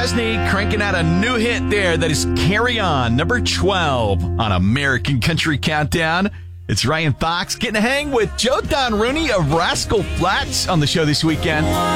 Chesney cranking out a new hit there that is Carry On, number 12 on American Country Countdown. It's Ryan Fox getting a hang with Joe Don Rooney of Rascal Flatts on the show this weekend.